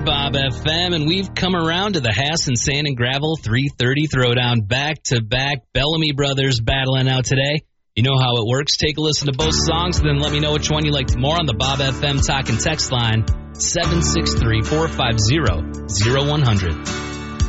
Bob FM, and we've come around to the Hassan Sand and Gravel 330 Throwdown. Back-to-back Bellamy Brothers battling out today. You know how it works. Take a listen to both songs, and then let me know which one you liked more on the Bob FM Talk and Text line, 763-450-0100.